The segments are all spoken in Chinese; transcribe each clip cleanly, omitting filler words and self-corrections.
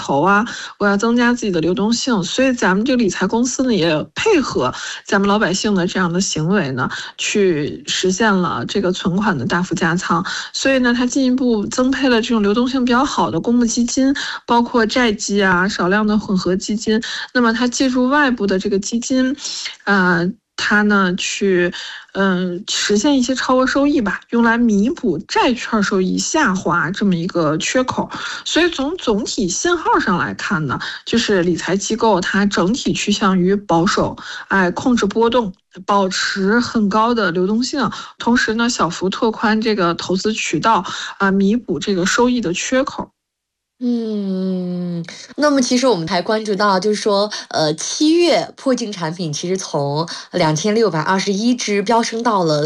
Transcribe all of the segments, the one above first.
投啊，我要增加自己的流动性，所以咱们这个理财公司呢也配合咱们老百姓的这样的行为呢，去实现了这个存款的大幅加仓，所以呢，它进一步增配了这种流动性比较好的公募基金，包括债基啊、少量的混合基金。那么它借助外部的这个基金，它呢去实现一些超额收益吧，用来弥补债券收益下滑这么一个缺口。所以从总体信号上来看呢，就是理财机构它整体趋向于保守，控制波动，保持很高的流动性，同时呢小幅拓宽这个投资渠道，弥补这个收益的缺口。 那么其实我们还关注到，就是说，7月破净产品其实从2621只飙升到了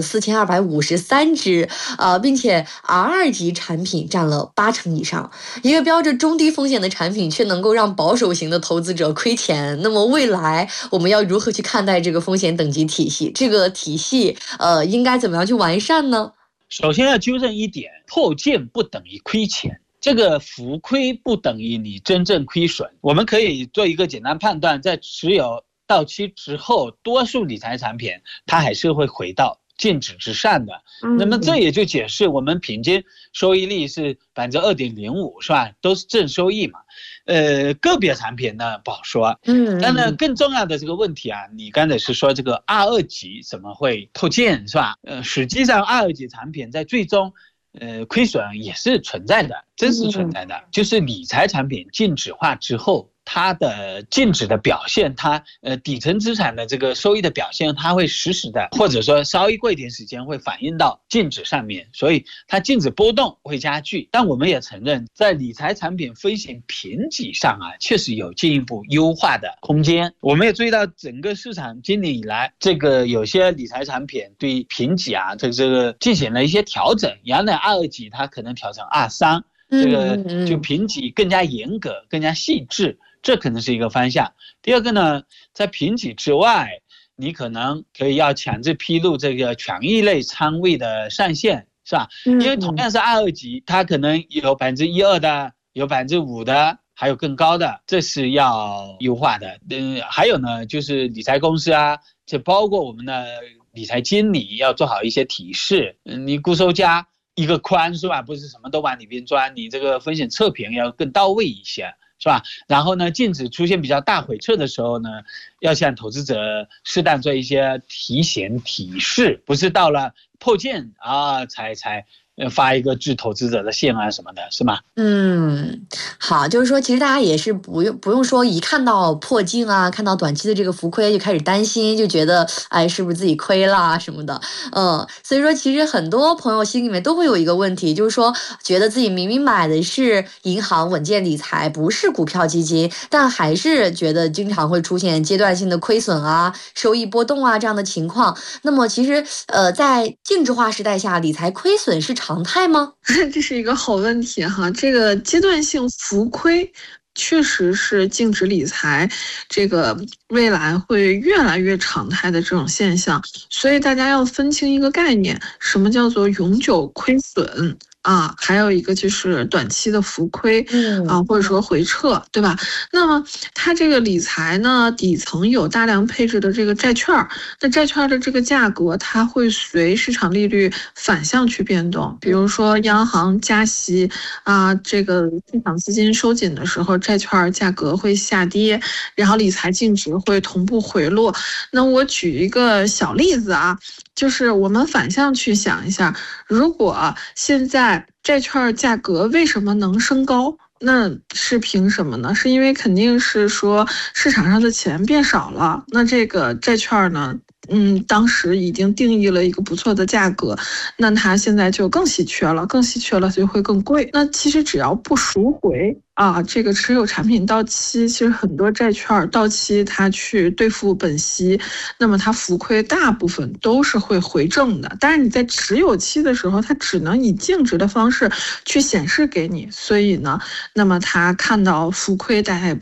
4253只，并且 R2级产品占了80%以上。一个标着中低风险的产品，却能够让保守型的投资者亏钱。那么未来我们要如何去看待这个风险等级体系？这个体系应该怎么样去完善呢？ 首先要纠正一点，破净不等于亏钱。这个浮亏不等于你真正亏损，我们可以做一个简单判断，在持有到期之后，多数理财产品它还是会回到净值之上的。那么这也就解释我们平均收益率是2.05%，是吧？都是正收益嘛。个别产品呢不好说。但呢更重要的这个问题啊，你刚才是说这个2级怎么会破净，是吧？实际上2级产品在最终亏损也是存在的，真实存在的，就是理财产品净值化之后，它的净值的表现，它底层资产的这个收益的表现，它会实时的，或者说稍微过一点时间会反映到净值上面，所以它净值波动会加剧。但我们也承认，在理财产品风险评级上啊，确实有进一步优化的空间。我们也注意到，整个市场今年以来，这个有些理财产品对评级啊，这个进行了一些调整，原来2级它可能调成2、3，这个就评级更加严格、更加细致。这可能是一个方向。第二个呢，在评级之外，你可能可以要强制披露这个权益类仓位的上限，是吧？因为同样是2级，它可能有1%、2%的，有5%的，还有更高的，这是要优化的。还有呢，就是理财公司啊，这包括我们的理财经理要做好一些提示。你固收加一个宽，是吧？不是什么都往里边钻，你这个风险测评要更到位一些。是吧？然后呢，净值出现比较大回撤的时候呢，要向投资者适当做一些提醒提示，不是到了破净啊才发一个致投资者的信啊什么的，是吗？ 好，就是说，其实大家也是不用说一看到破净啊，看到短期的这个浮亏就开始担心，就觉得是不是自己亏了什么的，所以说其实很多朋友心里面都会有一个问题，就是说觉得自己明明买的是银行稳健理财，不是股票基金，但还是觉得经常会出现阶段性的亏损啊、收益波动啊这样的情况。那么其实在净值化时代下，理财亏损是常态吗？ 这是一个好问题哈，这个阶段性浮亏确实是净值理财这个未来会越来越常态的这种现象，所以大家要分清一个概念，什么叫做永久亏损啊，还有一个就是短期的浮亏或者说回撤，对吧？那么它这个理财呢，底层有大量配置的这个债券，那债券的这个价格它会随市场利率反向去变动，比如说央行加息啊，这个市场资金收紧的时候，债券价格会下跌，然后理财净值会同步回落。那我举一个小例子啊，就是我们反向去想一下，如果现在债券价格为什么能升高？那是凭什么呢？是因为肯定是说市场上的钱变少了，那这个债券呢，当时已经定义了一个不错的价格，那它现在就更稀缺了，就会更贵。那其实只要不赎回啊，这个持有产品到期，其实很多债券到期它去兑付本息，那么它浮亏大部分都是会回正的。但是你在持有期的时候，它只能以净值的方式去显示给你，所以呢，那么它看到浮亏，大家也不要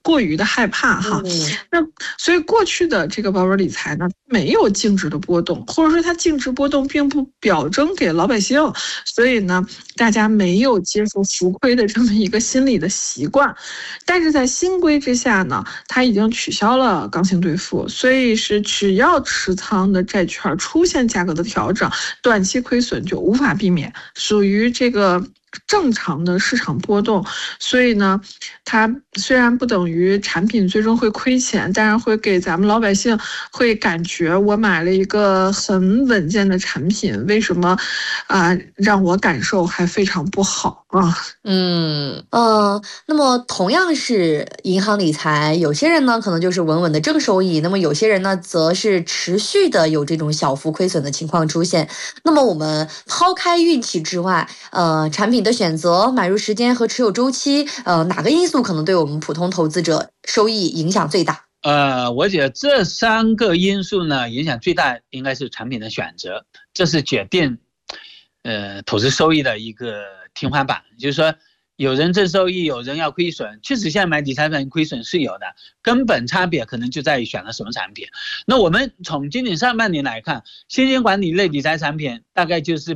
过于的害怕哈。那所以过去的这个保本理财呢，没有净值的波动，或者说它净值波动并不表征给老百姓，所以呢，大家没有接受浮亏的这么一个心理的习惯。但是在新规之下呢，它已经取消了刚性兑付，所以是只要持仓的债券出现价格的调整，短期亏损就无法避免，属于这个正常的市场波动。所以呢，它虽然不等于产品最终会亏钱，但是会给咱们老百姓会感觉我买了一个很稳健的产品，为什么让我感受还非常不好啊？ 那么同样是银行理财，有些人呢可能就是稳稳的正收益，那么有些人呢则是持续的有这种小幅亏损的情况出现。那么我们抛开运气之外，产品的选择、买入时间和持有周期，哪个因素可能对我们普通投资者收益影响最大？ 我觉得这3个因素呢，影响最大应该是产品的选择，这是决定投资收益的一个天花板。就是说有人正收益，有人要亏损，确实现在买理财产品亏损是有的，根本差别可能就在于选了什么产品。那我们从今年上半年来看，现金管理类理财产品大概就是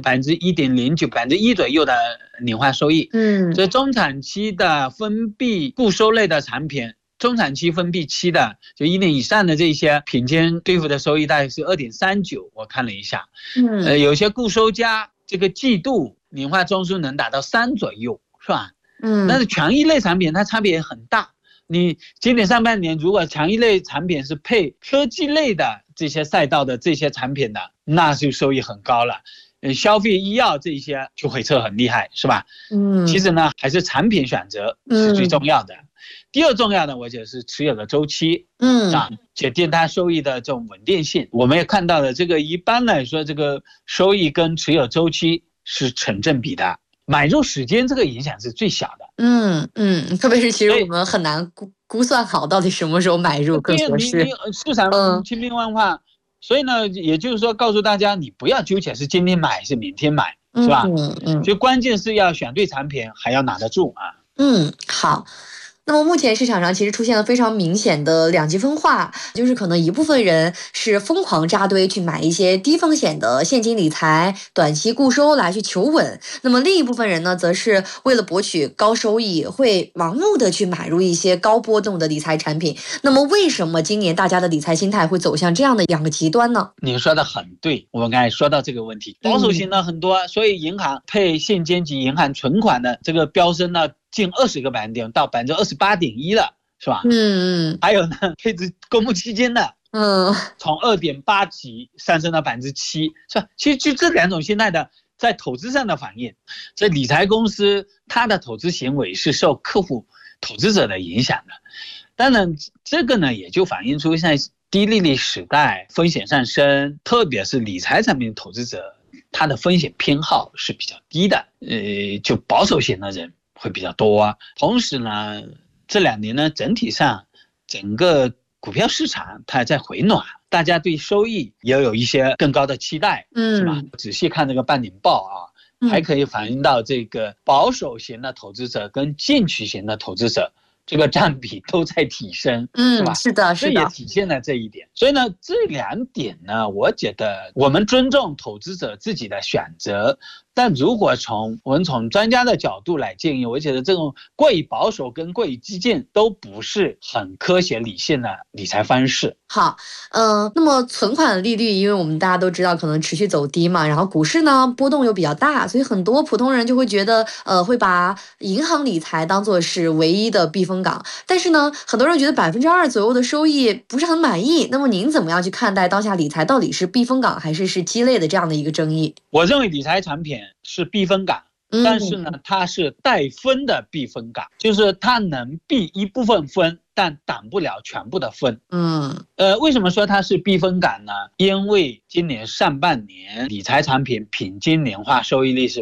1.09%、1% 左右的年化收益。所以中长期的分币固收类的产品，中长期分币期的就1年以上的这些平均兑付的收益大概是 2.39%， 我看了一下。有些固收加这个季度年化中枢能达到3左右，是吧？但是权益类产品它差别很大。你今年上半年如果权益类产品是配科技类的这些赛道的这些产品的，那就收益很高了。消费医药这些就回撤很厉害，是吧？其实呢，还是产品选择是最重要的。第二重要的，我觉得是持有的周期，决定它收益的这种稳定性。我们也看到了，这个一般来说，这个收益跟持有周期是成正比的。买入时间这个影响是最小的。 特别是其实我们很难估算好到底什么时候买入更合适。 市场千变万化，所以呢，也就是说告诉大家，你不要纠结是今天买还是明天买，是吧？就关键是要选对产品，还要拿得住啊。 好。那么目前市场上其实出现了非常明显的两极分化，就是可能一部分人是疯狂扎堆去买一些低风险的现金理财、短期固收来去求稳，那么另一部分人呢，则是为了博取高收益，会盲目的去买入一些高波动的理财产品。那么为什么今年大家的理财心态会走向这样的两个极端呢？ 你说的很对，我们刚才说到这个问题，保守型的很多，所以银行配现金及银行存款的这个飙升呢，近20个百分点到28.1%了，是吧？还有呢，配置公募基金的，从2.8几上升到7%，是吧？其实就这2种心态的在投资上的反应，这理财公司它的投资行为是受客户投资者的影响的。当然，这个呢也就反映出现在低利率时代风险上升，特别是理财产品投资者，他的风险偏好是比较低的，就保守型的人会比较多。同时呢，这2年呢，整体上整个股票市场它在回暖，大家对收益也有一些更高的期待，是吧？仔细看这个半年报还可以反映到这个保守型的投资者跟进取型的投资者这个占比都在提升，是吧？ 是的， 这也体现了这一点。所以呢，这2点呢，我觉得我们尊重投资者自己的选择，但如果我们从专家的角度来建议，我觉得这种过于保守跟过于激进都不是很科学理性的理财方式。 好，那么存款利率，因为我们大家都知道可能持续走低嘛，然后股市呢波动又比较大，所以很多普通人就会觉得，会把银行理财当作是唯一的避风港。但是呢，很多人觉得2%左右的收益不是很满意。那么您怎么样去看待当下理财到底是避风港还是鸡肋的这样的一个争议？ 我认为理财产品是避风港，但是呢，它是带分的避风港，就是它能避一部分分，但挡不了全部的分。为什么说它是避风港呢？因为今年上半年理财产品平均年化收益率是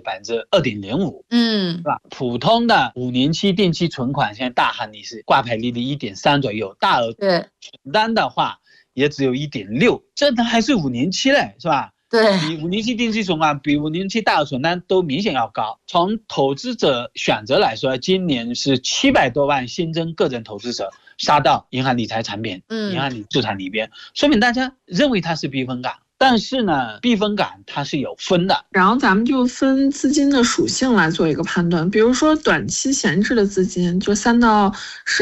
2.05%，是吧？普通的5年期定期存款现在大行利是挂牌利率 1.3 左右，大额存单的话也只有 1.6%，这还是5年期嘞，是吧？ 对， 比5年期定期存款、比5年期大额存单都明显要高。从投资者选择来说，今年是700多万新增个人投资者杀到银行理财产品、银行理资产里边，说明大家认为它是避风港。但是呢，避风港它是有分的， 然后咱们就分资金的属性来做一个判断。比如说短期闲置的资金，就3到10